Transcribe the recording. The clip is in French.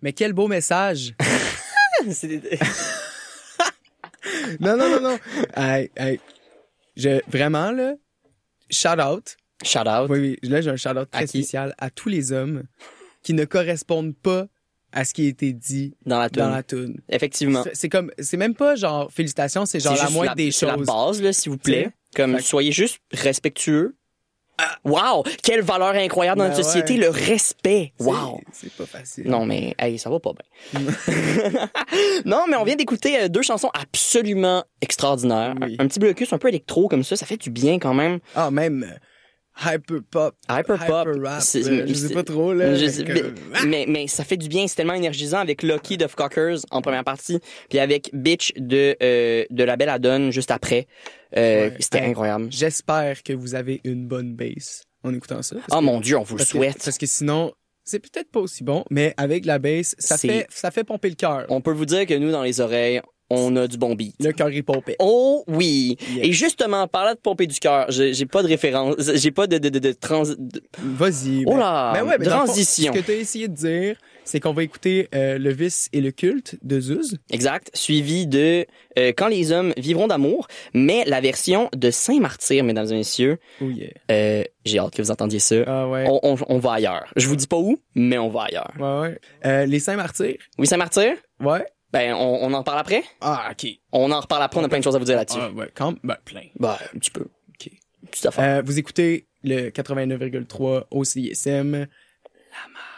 Mais quel beau message. C'est- Non. Hey. Vraiment, là, shout out. Shout out. Oui, là, j'ai un shout out À très qui? spécial à tous les hommes qui ne correspondent pas à ce qui a été dit Dans la toune. dans la toune. Effectivement. C'est même pas genre félicitations, c'est genre C'est la juste moindre des C'est la choses. base, là, s'il vous plaît. T'sais? Comme, Fait que- soyez juste respectueux. Wow! Quelle valeur incroyable dans Ben notre société, ouais. le respect. Wow! C'est pas facile. Non, mais, hey, ça va pas bien. Non, mais on vient d'écouter 2 chansons absolument extraordinaires. Oui. Un petit blocus un peu électro comme ça fait du bien quand même. Ah, même hyper pop. Hyper pop. rap. C'est- Je sais pas trop, là. Je sais- mais ça fait du bien, c'est tellement énergisant avec Lucky de Fuckers en première partie, puis avec Bitch de La Belle Adonne juste après. C'était Hey, incroyable. J'espère que vous avez une bonne bass en écoutant ça. Oh mon Dieu, on vous le souhaite. Parce que sinon, c'est peut-être pas aussi bon, mais avec la bass, ça C'est- fait pomper le cœur. On peut vous dire que nous, dans les oreilles, on a du bon beat. Le cœur est pompé. Oh oui! Yes. Et justement, parlant de pomper du cœur, j'ai pas de référence, j'ai pas de Vas-y. Oh là! mais dans le fond, Transition. ce que tu as essayé de dire, c'est qu'on va écouter Le Vice et le Culte de Zuz. Exact. Suivi de Quand les hommes vivront d'amour, mais la version de Saint-Martyr, mesdames et messieurs. Oh yeah. J'ai hâte que vous entendiez ça. Ah ouais. On va ailleurs. Je vous dis pas où, mais on va ailleurs. Ouais. Les Saints-Martyrs. Oui, Saint-Martyr? Ouais. Ben, on en reparle après? Ah, OK. On en reparle après, on a plein de choses à vous dire là-dessus. Ah, ouais. Plein. Ben, un petit peu. OK. Petite affaire. Vous écoutez le 89,3 au CISM. La